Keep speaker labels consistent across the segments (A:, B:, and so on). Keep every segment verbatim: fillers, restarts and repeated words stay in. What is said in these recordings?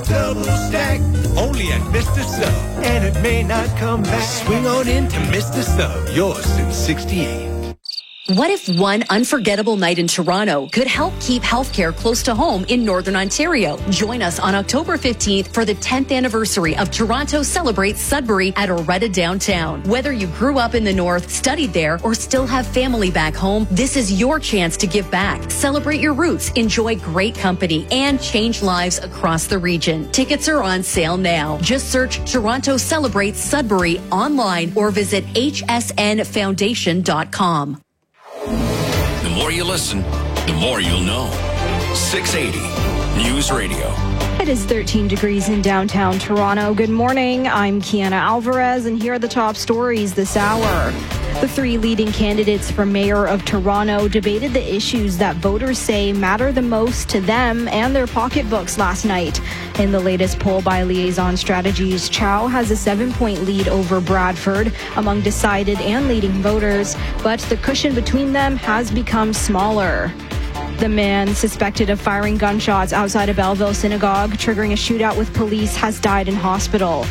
A: double stack. Only at Mister Sub. And it may not come back. Swing on into Mister Sub. Yours since sixty-eight.
B: What if one unforgettable night in Toronto could help keep healthcare close to home in Northern Ontario? Join us on October fifteenth for the tenth anniversary of Toronto Celebrates Sudbury at Oretta Downtown. Whether you grew up in the North, studied there, or still have family back home, this is your chance to give back. Celebrate your roots, enjoy great company, and change lives across the region. Tickets are on sale now. Just search Toronto Celebrates Sudbury online or visit h s n foundation dot com.
C: The more you listen, the more you'll know. six eighty News Radio.
D: It is thirteen degrees in downtown Toronto. Good morning. I'm Kiana Alvarez, and here are the top stories this hour. The three leading candidates for mayor of Toronto debated the issues that voters say matter the most to them and their pocketbooks last night. In the latest poll by Liaison Strategies, Chow has a seven-point lead over Bradford among decided and leading voters, but the cushion between them has become smaller. The man suspected of firing gunshots outside a Belleville synagogue, triggering a shootout with police, has died in hospital.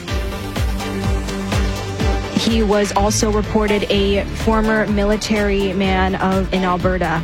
D: He was also reported a former military man of in Alberta.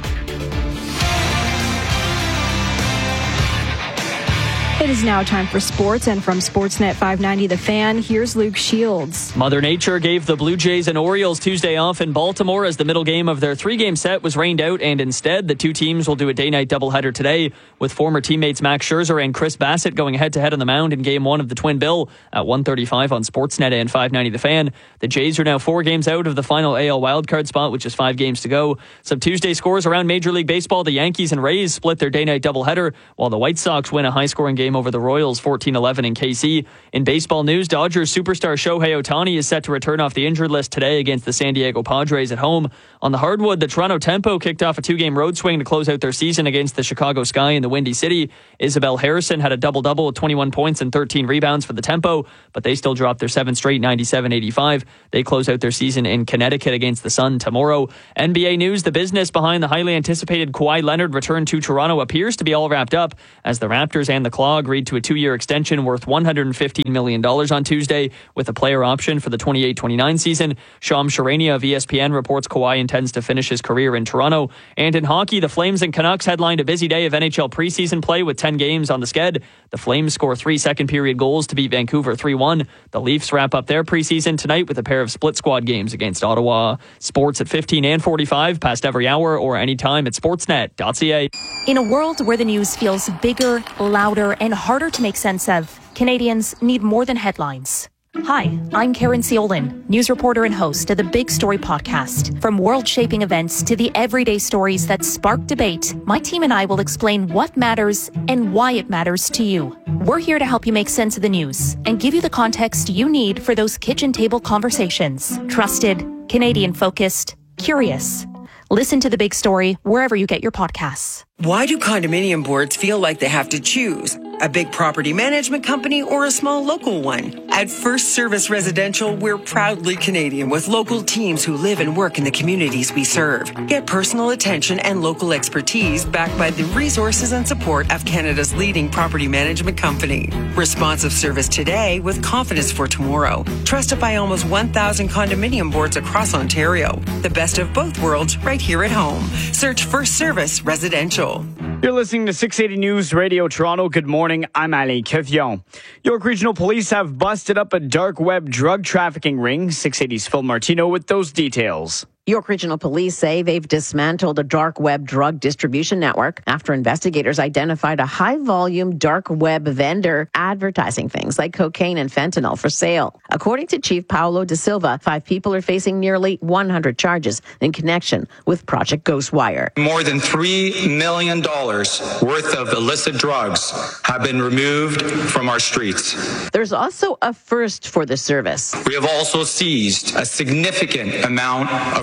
D: It is now time for sports, and from Sportsnet five ninety The Fan, here's Luke Shields.
E: Mother Nature gave the Blue Jays and Orioles Tuesday off in Baltimore as the middle game of their three-game set was rained out, and instead the two teams will do a day-night doubleheader today, with former teammates Max Scherzer and Chris Bassett going head-to-head on the mound in Game one of the Twin Bill at one thirty-five on Sportsnet and five ninety The Fan. The Jays are now four games out of the final A L wildcard spot, with just five games to go. Some Tuesday scores around Major League Baseball. The Yankees and Rays split their day-night doubleheader, while the White Sox win a high-scoring game over the Royals fourteen eleven in K C. In baseball news, Dodgers superstar Shohei Ohtani is set to return off the injured list today against the San Diego Padres at home. On the hardwood, the Toronto Tempo kicked off a two-game road swing to close out their season against the Chicago Sky in the Windy City. Isabel Harrison had a double-double with twenty-one points and thirteen rebounds for the Tempo, but they still dropped their seventh straight ninety-seven eighty-five. They close out their season in Connecticut against the Sun tomorrow. N B A news, the business behind the highly anticipated Kawhi Leonard return to Toronto appears to be all wrapped up as the Raptors and the Claw agreed to a two-year extension worth one hundred fifteen million dollars on Tuesday with a player option for the twenty-eight twenty-nine season. Sham Charania of E S P N reports Kawhi intends to finish his career in Toronto. And in hockey, the Flames and Canucks headlined a busy day of N H L preseason play with ten games on the sked. The Flames score three second-period goals to beat Vancouver three one. The Leafs wrap up their preseason tonight with a pair of split-squad games against Ottawa. Sports at fifteen and forty-five, past every hour or anytime at sportsnet dot c a.
F: In a world where the news feels bigger, louder, and harder to make sense of, Canadians need more than headlines. Hi, I'm Karen Ciolin, news reporter and host of the Big Story podcast. From world-shaping events to the everyday stories that spark debate, my team and I will explain what matters and why it matters to you. We're here to help you make sense of the news and give you the context you need for those kitchen table conversations. Trusted, Canadian-focused, curious. Listen to The Big Story wherever you get your podcasts.
G: Why do condominium boards feel like they have to choose? A big property management company or a small local one? At First Service Residential, we're proudly Canadian with local teams who live and work in the communities we serve. Get personal attention and local expertise backed by the resources and support of Canada's leading property management company. Responsive service today with confidence for tomorrow. Trusted by almost one thousand condominium boards across Ontario. The best of both worlds right here at home. Search First Service Residential.
H: You're listening to six eighty News Radio Toronto. Good morning. I'm Ali Kevion. York Regional Police have busted up a dark web drug trafficking ring. six eighty's Phil Martino with those details.
I: York Regional Police say they've dismantled a dark web drug distribution network after investigators identified a high-volume dark web vendor advertising things like cocaine and fentanyl for sale. According to Chief Paulo Da Silva, five people are facing nearly one hundred charges in connection with Project Ghostwire.
J: More than three million dollars worth of illicit drugs have been removed from our streets.
I: There's also a first for the service.
J: We have also seized a significant amount of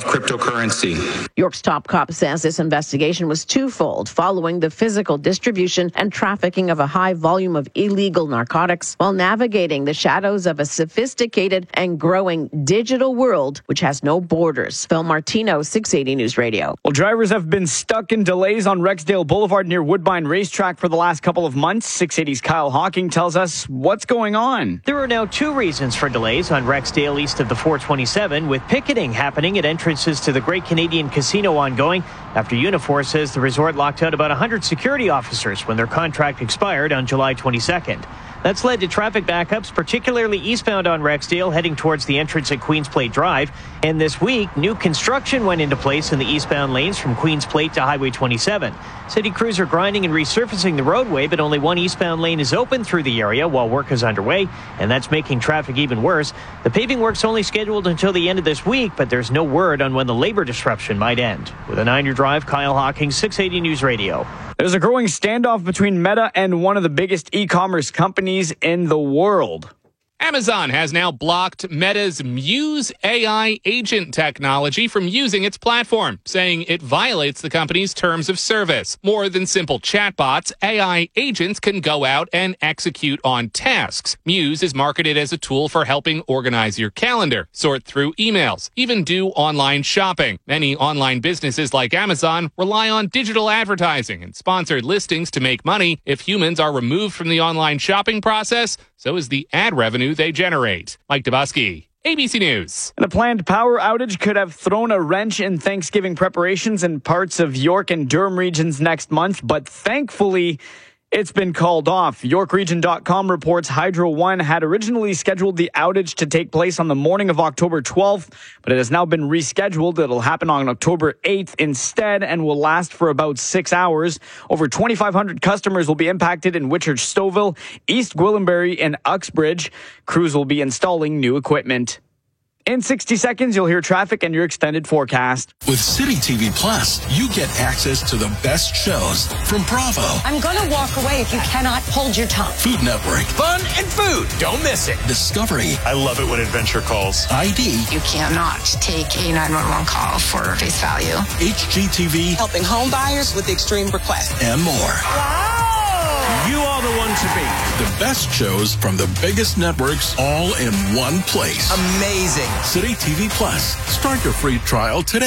J: cryptocurrency.
I: York's top cop says this investigation was twofold, following the physical distribution and trafficking of a high volume of illegal narcotics while navigating the shadows of a sophisticated and growing digital world which has no borders. Phil Martino, six eighty News Radio.
H: Well, drivers have been stuck in delays on Rexdale Boulevard near Woodbine Racetrack for the last couple of months. six eighty's Kyle Hawking tells us what's going on.
K: There are now two reasons for delays on Rexdale east of the four twenty-seven, with picketing happening at entrances to the Great Canadian Casino ongoing after Unifor says the resort locked out about one hundred security officers when their contract expired on July twenty-second. That's led to traffic backups, particularly eastbound on Rexdale, heading towards the entrance at Queens Plate Drive. And this week, new construction went into place in the eastbound lanes from Queens Plate to Highway twenty-seven. City crews are grinding and resurfacing the roadway, but only one eastbound lane is open through the area while work is underway, and that's making traffic even worse. The paving work's only scheduled until the end of this week, but there's no word on when the labor disruption might end. With a nine-year drive, Kyle Hawking, six eighty News Radio.
H: There's a growing standoff between Meta and one of the biggest e-commerce companies in the world.
L: Amazon has now blocked Meta's Muse A I agent technology from using its platform, saying it violates the company's terms of service. More than simple chatbots, A I agents can go out and execute on tasks. Muse is marketed as a tool for helping organize your calendar, sort through emails, even do online shopping. Many online businesses like Amazon rely on digital advertising and sponsored listings to make money. If humans are removed from the online shopping process, so is the ad revenue they generate. Mike Dubusky, A B C News.
H: And a planned power outage could have thrown a wrench in Thanksgiving preparations in parts of York and Durham regions next month, but thankfully, it's been called off. York Region dot com reports Hydro One had originally scheduled the outage to take place on the morning of October twelfth, but it has now been rescheduled. It'll happen on October eighth instead and will last for about six hours. Over twenty-five hundred customers will be impacted in Whitchurch, Stouffville, East Gwillimbury, and Uxbridge. Crews will be installing new equipment. In sixty seconds, you'll hear traffic and your extended forecast.
C: With City T V Plus, you get access to the best shows from Bravo,
M: I'm going to walk away if you cannot hold your tongue.
C: Food Network,
A: Fun and food. Don't miss it.
C: Discovery,
N: I love it when adventure calls.
C: I D,
O: You cannot take a nine one one call for face value.
C: H G T V,
P: helping home buyers with extreme requests,
C: and more.
A: Wow! You are the one to beat.
C: The best shows from the biggest networks all in one place.
A: Amazing.
C: City T V Plus. Start your free trial today.